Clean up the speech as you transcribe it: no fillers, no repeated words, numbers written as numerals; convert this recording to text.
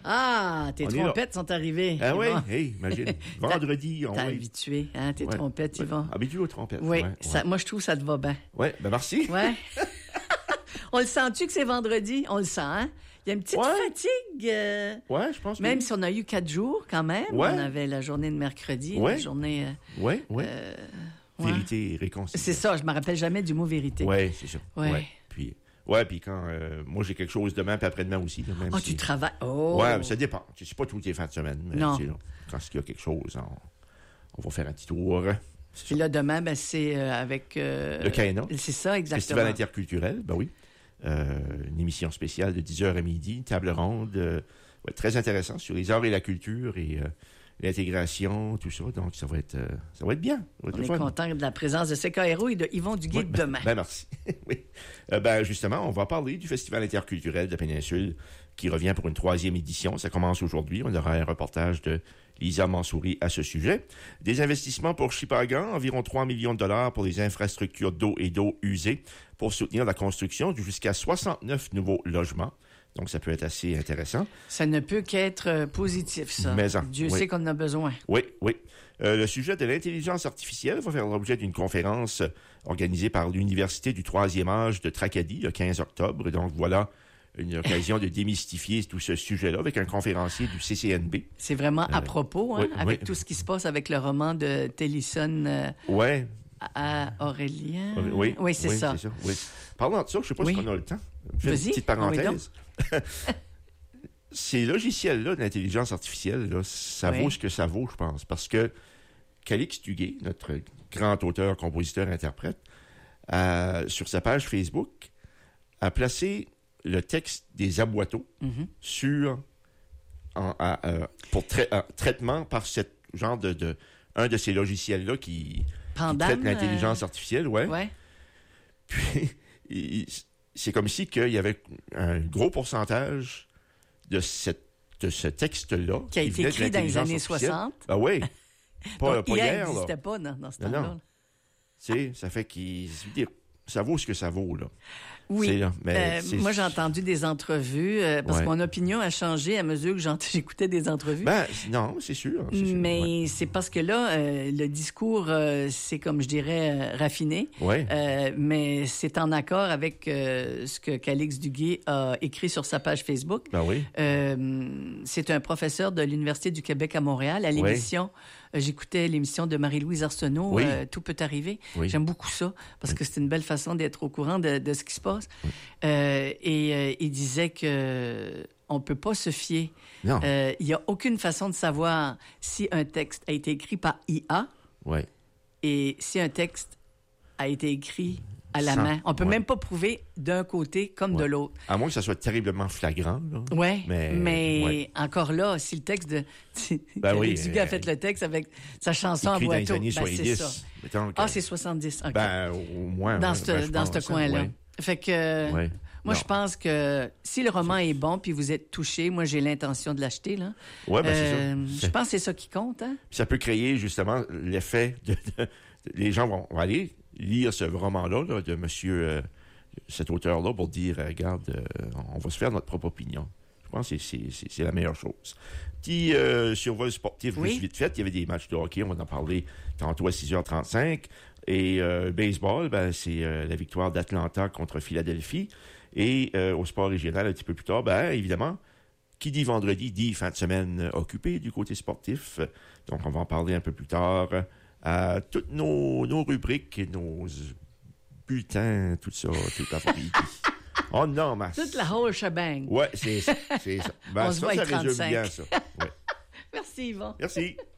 Ah, tes trompettes sont arrivées. Ah oui, hey, imagine. Vendredi, T'es habitué, hein, tes trompettes, Yvan. Habitué aux trompettes. Oui, moi, je trouve que ça te va bien. Oui, ben merci. Ouais. On le sent-tu que c'est vendredi? On le sent, hein? Il y a une petite fatigue. Oui, je pense que même si on a eu 4 jours, quand même. On avait la journée de mercredi, la journée... Oui. Vérité et réconciliation. C'est ça, je me rappelle jamais du mot vérité. Oui, c'est ça. Ouais. Puis quand moi j'ai quelque chose demain puis après-demain aussi. Là, même tu travailles. Oh. Ouais, mais ça dépend. C'est pas tous les fins de semaine. Mais non. Là, quand il y a quelque chose, on va faire un petit tour. Puis là, demain, c'est avec... le CAENA. C'est ça, exactement. Festival interculturel, ben oui. Une émission spéciale de 10h à midi, table ronde, très intéressant sur les arts et la culture et l'intégration, tout ça. Donc, ça va être bien. On est content de la présence de CKRO et de Yvon Duguay demain. Ben merci. Oui. Justement, on va parler du Festival interculturel de la Péninsule qui revient pour une 3e édition. Ça commence aujourd'hui. On aura un reportage de Lisa Mansouri à ce sujet. Des investissements pour Shippagan, environ 3 millions de dollars pour les infrastructures d'eau et d'eau usée pour soutenir la construction de jusqu'à 69 nouveaux logements. Donc, ça peut être assez intéressant. Ça ne peut qu'être positif, ça. Dieu sait qu'on en a besoin. Oui. Le sujet de l'intelligence artificielle va faire l'objet d'une conférence organisée par l'Université du 3e âge de Tracadie le 15 octobre. Donc, voilà une occasion de démystifier tout ce sujet-là avec un conférencier du CCNB. C'est vraiment à propos, avec tout ce qui se passe avec le roman de Tennyson. À Aurélien. Oui, c'est ça. Oui. Parlant de ça, je ne sais pas si on a le temps. Je fais une petite parenthèse. Ces logiciels-là d'intelligence artificielle, là, ça vaut ce que ça vaut, je pense. Parce que Calix Duguay, notre grand auteur, compositeur, interprète, sur sa page Facebook, a placé le texte des aboiteaux pour traitement par ce genre un de ces logiciels-là qui traite l'intelligence artificielle, Puis, c'est comme si qu'il y avait un gros pourcentage de ce texte-là qui a été écrit dans les années 60. Ah oui. Pas hier, là. n'existait pas dans ce temps-là. Non. Ça fait ça vaut ce que ça vaut, là. Oui, moi j'ai entendu des entrevues parce que mon opinion a changé à mesure que j'écoutais des entrevues. Non, c'est sûr. Mais c'est parce que là, le discours, c'est comme je dirais raffiné. Mais c'est en accord avec ce que Calix Duguay a écrit sur sa page Facebook. C'est un professeur de l'Université du Québec à Montréal à l'émission. J'écoutais l'émission de Marie-Louise Arsenault, Tout peut arriver. J'aime beaucoup ça parce que c'est une belle façon d'être au courant de ce qui se passe. Et il disait que on peut pas se fier. Il y a aucune façon de savoir si un texte a été écrit par IA et si un texte a été écrit à la main. On peut même pas prouver d'un côté comme de l'autre. À moins que ça soit terriblement flagrant. Mais encore là, si le texte de Duguay a fait le texte avec sa chanson en boiteau, c'est ça. C'est 70. Okay. Au moins. Dans ce coin-là. Fait que moi, je pense que si le roman est bon puis vous êtes touché, moi, j'ai l'intention de l'acheter. Là. C'est ça. Je pense que c'est ça qui compte. Hein? Ça peut créer justement l'effet les gens vont aller lire ce roman-là là, de monsieur, cet auteur-là pour dire, regarde, on va se faire notre propre opinion. Je pense que c'est la meilleure chose. Petit survol sportif, juste vite fait, il y avait des matchs de hockey, on va en parler tantôt à 6h35. Et baseball, c'est la victoire d'Atlanta contre Philadelphie. Et au sport régional, un petit peu plus tard, évidemment, qui dit vendredi, dit fin de semaine occupée du côté sportif. Donc, on va en parler un peu plus tard. Toutes nos rubriques et nos bulletins, tout ça, toute la famille. Oh non, toute la whole shebang. Ouais, c'est ça. On se voit ça avec résume 35. bien, ça. Ouais. Merci, Yvon. Merci.